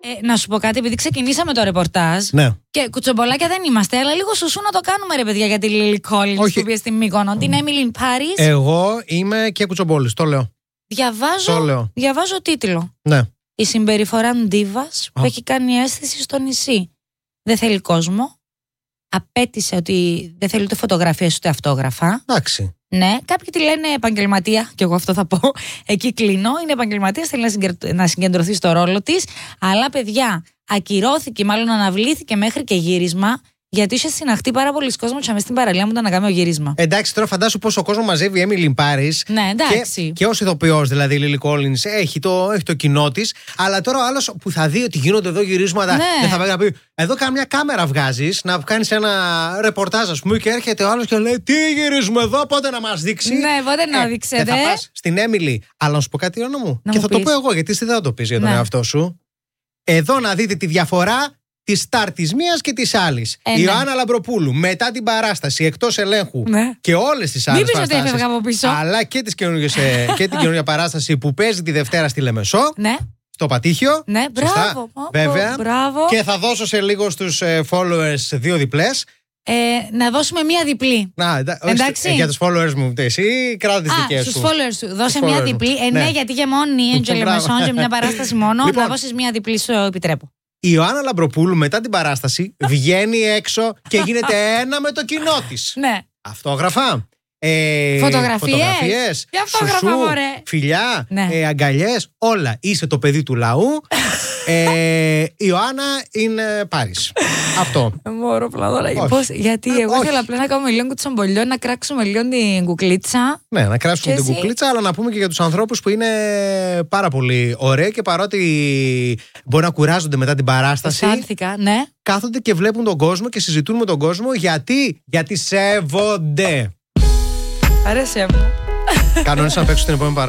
Να σου πω κάτι, επειδή ξεκινήσαμε το ρεπορτάζ. Ναι. Και κουτσομπολάκια δεν είμαστε, αλλά λίγο σουσού να το κάνουμε, ρε παιδιά, για τη Lily Collins που πήγε στη Μύκονο. Την Emily in Paris. Εγώ είμαι και κουτσομπόλης, το λέω. Διαβάζω τίτλο. Ναι. Η συμπεριφορά ντίβας που έχει κάνει αίσθηση στο νησί. Δεν θέλει κόσμο. Απέτησε ότι δεν θέλει ούτε φωτογραφίες ούτε αυτόγραφα. Εντάξει. Ναι, κάποιοι τη λένε επαγγελματία, και εγώ αυτό θα πω. Εκεί κλείνω. Είναι επαγγελματία, θέλει να συγκεντρωθεί στο ρόλο της. Αλλά παιδιά, ακυρώθηκε, μάλλον αναβλήθηκε μέχρι και γύρισμα. Γιατί είχε συναχτεί πάρα πολλοί κόσμο και μέσα στην παραλία μου ήταν να κάνουμε γύρισμα. Εντάξει, τώρα φαντάσου πόσο κόσμο μαζεύει η Emily in Paris. Ναι, εντάξει. Και ως ηθοποιός, δηλαδή η Lily Collins έχει το κοινό της. Αλλά τώρα ο άλλος που θα δει ότι γίνονται εδώ γυρίσματα, δεν θα πάει να πει: εδώ καμιά κάμερα βγάζεις, να κάνεις ένα ρεπορτάζ, ας πούμε, και έρχεται ο άλλος και λέει: τι γυρίζουμε εδώ, πότε να μας δείξει. Ναι, πότε να δείξετε. Και θα πας στην Emily. Αλλά να σου πω κάτι, Ρώνα μου. Και θα το πω εγώ, γιατί εσύ δεν θα το πεις για τον εαυτό σου. Εδώ να δείτε τη διαφορά τη στάρ της μίας και της άλλης. Η Ιωάννα Λαμπροπούλου μετά την παράσταση εκτός ελέγχου και όλες τις άλλες παραστάσεις, αλλά και την καινούργια παράσταση που παίζει τη Δευτέρα στη Λεμεσό. Ναι. Στο Πατήχιο. Ναι, μπράβο. Βέβαια. Μπράβο. Και θα δώσω σε λίγο στους followers 2 διπλές. Να δώσουμε μία διπλή. Εντάξει. Για τους followers μου, εσύ κράτα τις δικές σου. Στους followers σου. Δώσε μία διπλή. Ναι, γιατί και μόνη η Έντζελ Λεμεσόν και μια παράσταση μόνο. Να δώσεις μία διπλή, σου επιτρέπω. Η Ιωάννα Λαμπροπούλου μετά την παράσταση βγαίνει έξω και γίνεται ένα με το κοινό της. Ναι. Αυτόγραφα. Φωτογραφίες. Και αυτόγραφα, μωρέ. Φιλιά, αγκαλιές, όλα. Είσαι το παιδί του λαού. Η Ιωάννα είναι Πάρις. Αυτό. Μωρό πλαδόρα. Γιατί εγώ ήθελα απλά να κάνουμε λίγο κουτσομπολιό, να κράξουμε λίγο την κουκλίτσα. Ναι, να κράξουμε την κουκλίτσα, αλλά να πούμε και για τους ανθρώπους που είναι πάρα πολύ ωραίοι και παρότι μπορεί να κουράζονται μετά την παράσταση. Αισθάνθηκα, ναι. Κάθονται και βλέπουν τον κόσμο και συζητούν με τον κόσμο γιατί σέβονται. Αρέσει μου. Κανόνισα να παίξω την επόμενη παράσταση.